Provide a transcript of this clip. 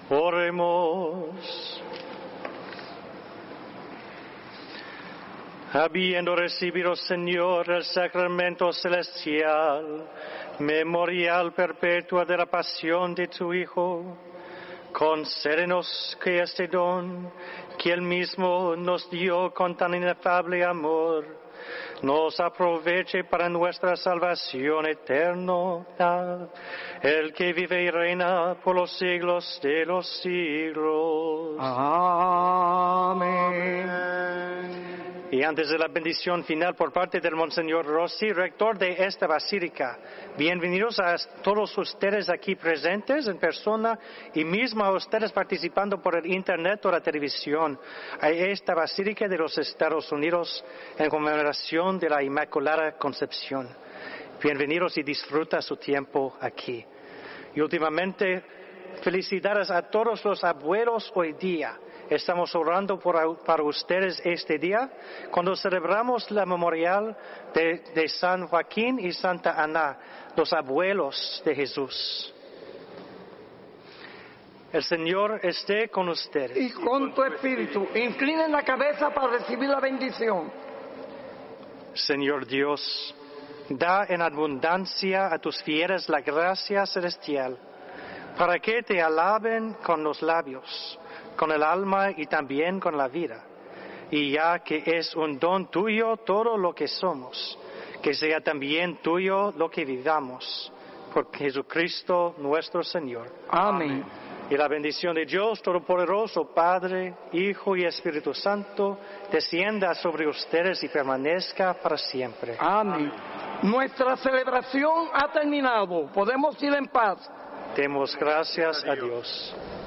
Oremos. Habiendo recibido, Señor, el sacramento celestial, memorial perpetua de la pasión de tu Hijo, concédenos que este don, que Él mismo nos dio con tan inefable amor, nos aproveche para nuestra salvación eterna, el que vive y reina por los siglos de los siglos. Amén. Y antes de la bendición final por parte del Monseñor Rossi, rector de esta basílica, bienvenidos a todos ustedes aquí presentes en persona y mismo a ustedes participando por el internet o la televisión a esta basílica de los Estados Unidos en conmemoración de la Inmaculada Concepción. Bienvenidos y disfruta su tiempo aquí. Y últimamente, felicidades a todos los abuelos hoy día. Estamos orando para ustedes este día, cuando celebramos la memorial de San Joaquín y Santa Ana, los abuelos de Jesús. El Señor esté con ustedes. Y con tu espíritu. Inclinen la cabeza para recibir la bendición. Señor Dios, da en abundancia a tus fieles la gracia celestial, para que te alaben con los labios, con el alma y también con la vida. Y ya que es un don tuyo todo lo que somos, que sea también tuyo lo que vivamos. Por Jesucristo nuestro Señor. Amén. Y la bendición de Dios Todopoderoso, Padre, Hijo y Espíritu Santo, descienda sobre ustedes y permanezca para siempre. Amén. Nuestra celebración ha terminado. Podemos ir en paz. Demos gracias a Dios.